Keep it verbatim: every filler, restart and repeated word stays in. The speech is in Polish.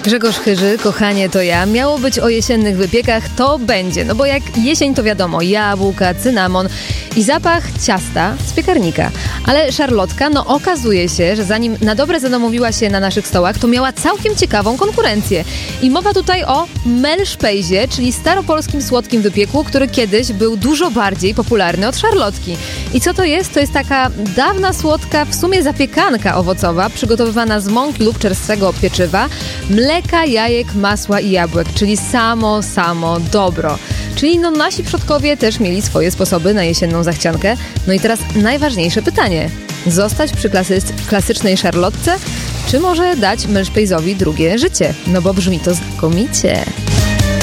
Grzegorz Chyży, kochanie to ja. Miało być o jesiennych wypiekach, to będzie. No bo jak jesień to wiadomo, jabłka, cynamon i zapach ciasta z piekarnika. Ale szarlotka, no okazuje się, że zanim na dobre zadomowiła się na naszych stołach, to miała całkiem ciekawą konkurencję. I mowa tutaj o melszpejzie, czyli staropolskim słodkim wypieku, który kiedyś był dużo bardziej popularny od szarlotki. I co to jest? To jest taka dawna, słodka, w sumie zapiekanka owocowa, przygotowywana z mąki lub czerstwego pieczywa, mleka, jajek, masła i jabłek, czyli samo, samo dobro. Czyli no nasi przodkowie też mieli swoje sposoby na jesienną zachciankę. No i teraz najważniejsze pytanie. Zostać przy klasy- klasycznej szarlotce, czy może dać melszpejzowi drugie życie? No bo brzmi to znakomicie.